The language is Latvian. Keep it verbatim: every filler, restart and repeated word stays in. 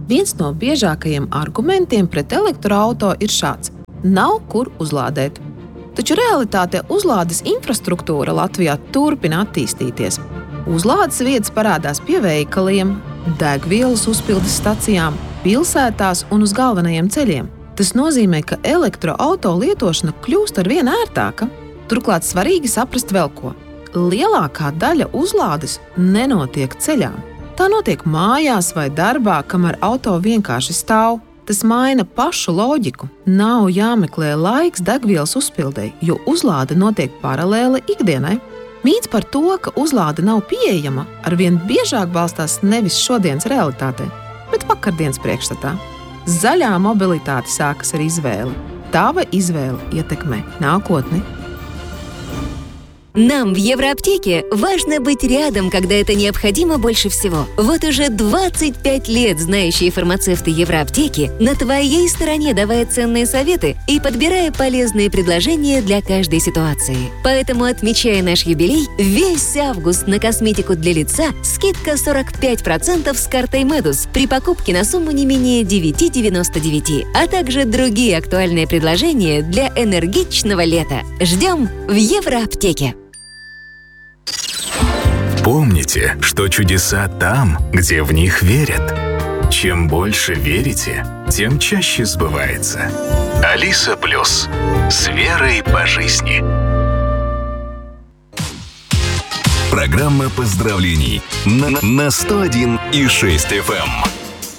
Viens no biežākajiem argumentiem pret elektroauto ir šāds: nav kur uzlādēt. Taču realitātē uzlādes infrastruktūra Latvijā turpina attīstīties. Uzlādes vietas parādās pie veikaliem, degvielas uzpildes stacijām, pilsētās un uz galvenajiem ceļiem. Tas nozīmē, ka elektroauto lietošana kļūst arvien ērtāka. Turklāt svarīgi saprast vēl ko. Lielākā daļa uzlādes nenotiek ceļā. Tā notiek mājās vai darbā, kamēr auto vienkārši stāv. Tas maina pašu loģiku. Nav jāmeklē laiks degvielas uzpildei, jo uzlāde notiek paralēli ikdienai. Mīts par to, ka uzlāde nav pieejama, arvien biežāk balstās nevis šodienas realitātē, bet vakardienas priekšstatā. Zaļā mobilitāte sākas ar izvēli. Tava izvēle ietekmē nākotni. Нам в Евроаптеке важно быть рядом, когда это необходимо больше всего. Вот уже двадцать пять лет знающие фармацевты Евроаптеки на твоей стороне, давая ценные советы и подбирая полезные предложения для каждой ситуации. Поэтому, отмечая наш юбилей, весь август на косметику для лица скидка сорок пять процентов с картой Медус при покупке на сумму не менее девять девяносто девять, а также другие актуальные предложения для энергичного лета. Ждем в Евроаптеке. Помните, что чудеса там, где в них верят. Чем больше верите, тем чаще сбывается. Алиса Плюс. С верой по жизни. Программа поздравлений на, на сто один и шесть эф эм.